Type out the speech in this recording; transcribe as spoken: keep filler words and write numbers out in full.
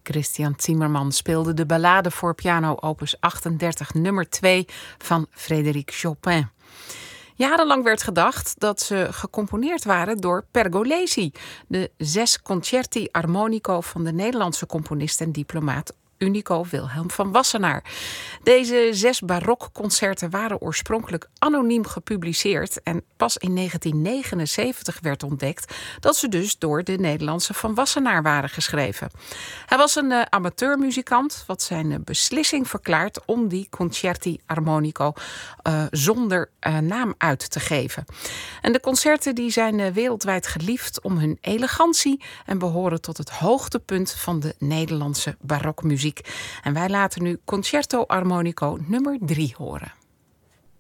Christian Zimmermann speelde de ballade voor piano opus achtendertig nummer twee van Frédéric Chopin. Jarenlang werd gedacht dat ze gecomponeerd waren door Pergolesi, de zes concerti armonico van de Nederlandse componist en diplomaat Unico Wilhelm van Wassenaar. Deze zes barokconcerten waren oorspronkelijk anoniem gepubliceerd en pas in negentien negenenzeventig werd ontdekt dat ze dus door de Nederlandse Van Wassenaar waren geschreven. Hij was een uh, amateurmuzikant, wat zijn uh, beslissing verklaart om die concerti armonico uh, zonder uh, naam uit te geven. En de concerten die zijn uh, wereldwijd geliefd om hun elegantie en behoren tot het hoogtepunt van de Nederlandse barokmuziek. En wij laten nu Concerto Armonico nummer drie horen.